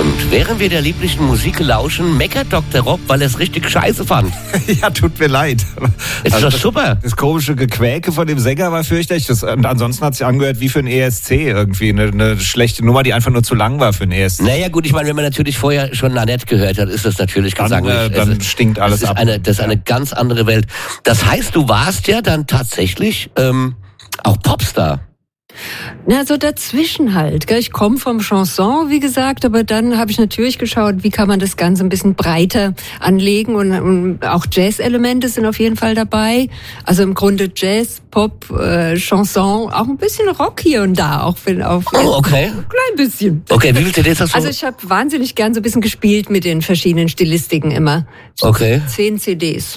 Und während wir der lieblichen Musik lauschen, meckert Dr. Rob, weil er es richtig scheiße fand. Ja, tut mir leid. Ist doch super. Das komische Gequäke von dem Sänger war fürchterlich. Und ansonsten hat es sich angehört wie für ein ESC irgendwie. Eine schlechte Nummer, die einfach nur zu lang war für ein ESC. Naja gut, ich meine, wenn man natürlich vorher schon Nanette gehört hat, ist das natürlich gesanglich. Dann stinkt alles ab. Das ist eine ganz andere Welt. Das heißt, du warst ja dann tatsächlich auch Popstar. Na, so dazwischen halt. Ich komme vom Chanson, wie gesagt, aber dann habe ich natürlich geschaut, wie kann man das Ganze ein bisschen breiter anlegen und auch Jazz-Elemente sind auf jeden Fall dabei. Also im Grunde Jazz, Pop, Chanson, auch ein bisschen Rock hier und da, auch wenn auf okay. Ein klein bisschen. Okay, wie viele CDs hast du? Also ich habe wahnsinnig gern so ein bisschen gespielt mit den verschiedenen Stilistiken immer. Okay. 10 CDs.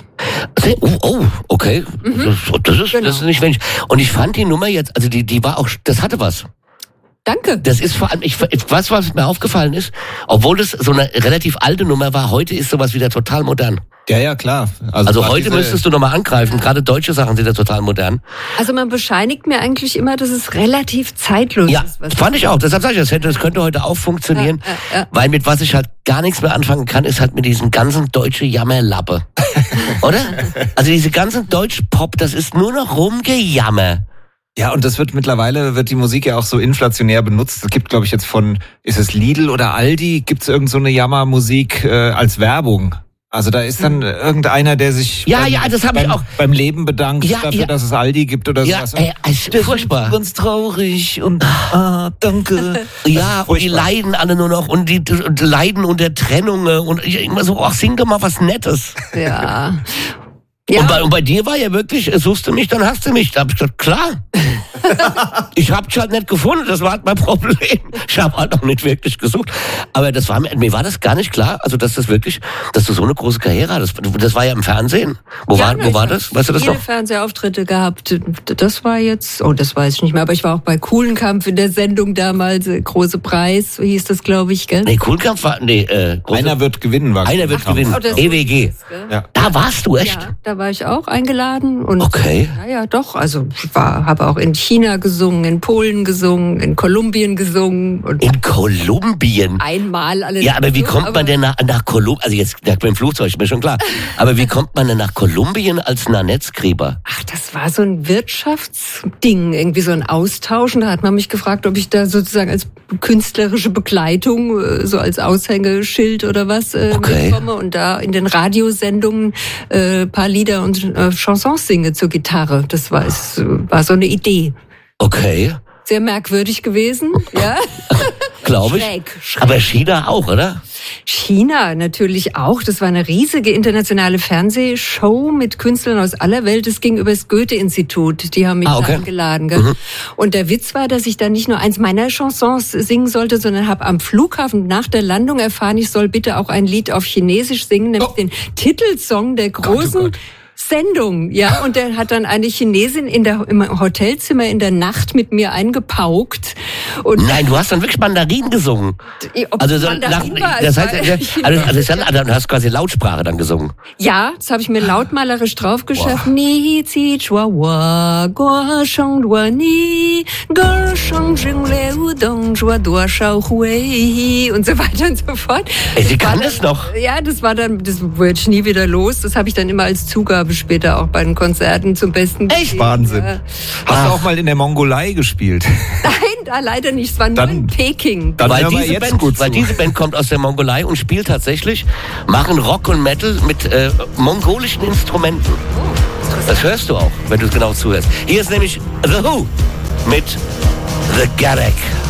Okay. Das ist nicht wenig. Und ich fand die Nummer jetzt, also die war auch, das hatte was. Danke. Das ist vor allem, was mir aufgefallen ist, obwohl das so eine relativ alte Nummer war, heute ist sowas wieder total modern. Ja, klar. Also heute müsstest du nochmal angreifen, gerade deutsche Sachen sind ja total modern. Also man bescheinigt mir eigentlich immer, dass es relativ zeitlos ist. Ja, fand ich auch. Deshalb sage ich, das könnte heute auch funktionieren. Ja. Weil mit was ich halt gar nichts mehr anfangen kann, ist halt mit diesem ganzen deutsche Jammerlappe. Oder? Also diese ganzen Deutsch-Pop, das ist nur noch Rumgejammer. Ja, und das wird die Musik ja auch so inflationär benutzt. Es gibt, glaube ich, jetzt ist es Lidl oder Aldi, gibt es irgend so eine Jammermusik als Werbung. Also da ist dann irgendeiner, der sich beim Leben bedankt dafür, dass es Aldi gibt oder sowas. Ja, ist furchtbar. Ganz traurig und danke. Ja, und die leiden alle nur noch und die leiden unter Trennung und ich immer so, sing doch mal was Nettes. Ja. Und bei dir war ja wirklich, suchst du mich, dann hast du mich. Da hab ich gesagt, klar. Ich hab dich halt nicht gefunden, das war halt mein Problem. Ich habe halt auch nicht wirklich gesucht. Aber mir war das gar nicht klar, also dass du so eine große Karriere hattest. Das war ja im Fernsehen. Wo war das? Weißt du das noch? Viele Fernsehauftritte gehabt. Das war jetzt, das weiß ich nicht mehr, aber ich war auch bei Kuhlenkampf in der Sendung damals, Große Preis, so hieß das, glaube ich, gell? Nee, Kuhlenkampf war, Einer wird gewinnen, Einer wird gewinnen. EWG. Ja. Da warst du echt? Ja, da war ich auch eingeladen. Und okay. Ja, doch. Also ich habe auch in China gesungen, in Polen gesungen, in Kolumbien gesungen. Und in Kolumbien? Einmal alle. Ja, aber wie kommt man denn nach Kolumbien? Also jetzt mit dem Flugzeug, ist mir schon klar. Aber wie kommt man denn nach Kolumbien als Nanette-Skriber? Ach, das war so ein Wirtschaftsding, irgendwie so ein Austausch. Und da hat man mich gefragt, ob ich da sozusagen als künstlerische Begleitung, so als Aushängeschild oder was mitkomme. Und da in den Radiosendungen paar Lieder und Chansons singe zur Gitarre. Das war so eine Idee. Okay. Sehr merkwürdig gewesen, ja. Glaube ich. Schräg. Aber China auch, oder? China natürlich auch. Das war eine riesige internationale Fernsehshow mit Künstlern aus aller Welt. Es ging über das Goethe-Institut. Die haben mich da eingeladen. Gell? Und der Witz war, dass ich da nicht nur eins meiner Chansons singen sollte, sondern habe am Flughafen nach der Landung erfahren, ich soll bitte auch ein Lied auf Chinesisch singen, nämlich den Titelsong der großen Sendung, ja, und der hat dann eine Chinesin im Hotelzimmer in der Nacht mit mir eingepaukt. Und nein, du hast dann wirklich Mandarin gesungen. Also das heißt, du hast quasi Lautsprache dann gesungen. Ja, das habe ich mir lautmalerisch draufgeschrieben. Ni zi chua wa guo sheng duo ni ge sheng jing liu dong zhuo duo shao hui und so weiter und so fort. Sie kann das noch. Ja, das wurde ich nie wieder los. Das habe ich dann immer als Zugabe später auch bei den Konzerten zum Besten gegeben. Echt? Wahnsinn. Ja. Hast du auch mal in der Mongolei gespielt? Nein, da leider nicht. Es war nur in Peking. Weil diese Band kommt aus der Mongolei und spielt machen Rock und Metal mit mongolischen Instrumenten. Das hörst du auch, wenn du es genau zuhörst. Hier ist nämlich The Who mit The Garek.